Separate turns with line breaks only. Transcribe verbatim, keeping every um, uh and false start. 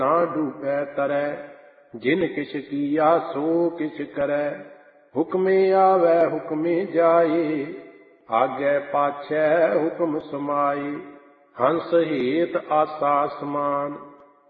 ना डूबे तरै। जिन किछ किया सो किछ करै, हुक्मे आवे हुक्मे जाए। आगे पाछै हुक्म समाए, हंस हेत आसा समान।